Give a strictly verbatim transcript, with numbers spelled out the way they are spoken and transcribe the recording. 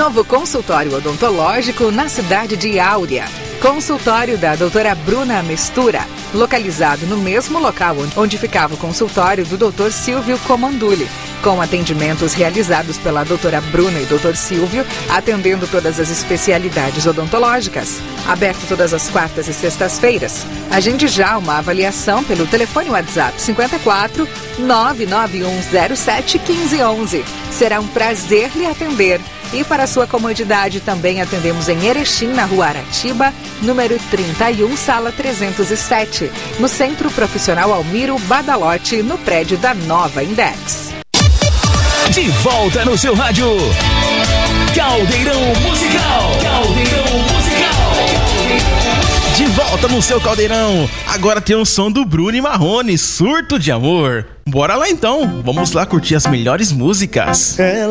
Novo consultório odontológico na cidade de Áurea. Consultório da doutora Bruna Mistura, localizado no mesmo local onde ficava o consultório do doutor Silvio Comandulli, com atendimentos realizados pela doutora Bruna e doutor Silvio, atendendo todas as especialidades odontológicas. Aberto todas as quartas e sextas-feiras. Agende já uma avaliação pelo telefone WhatsApp cinquenta e quatro, nove nove um zero sete, quinze onze. Será um prazer lhe atender. E para sua comodidade, também atendemos em Erechim, na Rua Aratiba, número trinta e um, sala trezentos e sete, no Centro Profissional Almiro Badalotti, no prédio da Nova Index. De volta no seu rádio, Caldeirão Musical. Caldeirão Musical. De volta no seu Caldeirão. Agora tem um som do Bruno e Marrone, Surto de Amor. Bora lá então, vamos lá curtir as melhores músicas.